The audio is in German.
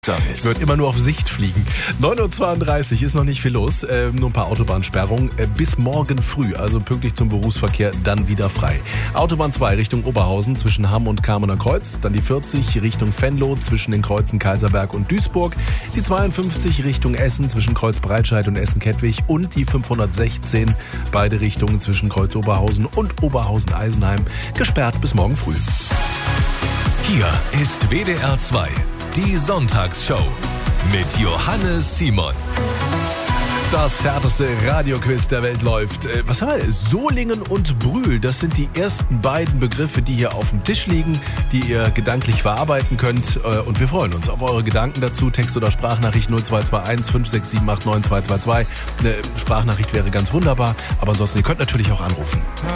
Ich würde immer nur auf Sicht fliegen. 9.32 Uhr ist noch nicht viel los, nur ein paar Autobahnsperrungen. Bis morgen früh, also pünktlich zum Berufsverkehr, dann wieder frei. Autobahn 2 Richtung Oberhausen zwischen Hamm und Kamener Kreuz. Dann die 40 Richtung Venlo zwischen den Kreuzen Kaiserberg und Duisburg. Die 52 Richtung Essen zwischen Kreuz Breitscheid und Essen-Kettwig. Und die 516 beide Richtungen zwischen Kreuz Oberhausen und Oberhausen-Eisenheim gesperrt bis morgen früh. Hier ist WDR 2. Die Sonntagsshow mit Johannes Simon. Das härteste Radioquiz der Welt läuft. Was haben wir? Solingen und Brühl, das sind die ersten beiden Begriffe, die hier auf dem Tisch liegen, die ihr gedanklich verarbeiten könnt. Und wir freuen uns auf eure Gedanken dazu. Text- oder Sprachnachricht 0221 567 89222. Eine Sprachnachricht wäre ganz wunderbar, aber ansonsten, ihr könnt natürlich auch anrufen.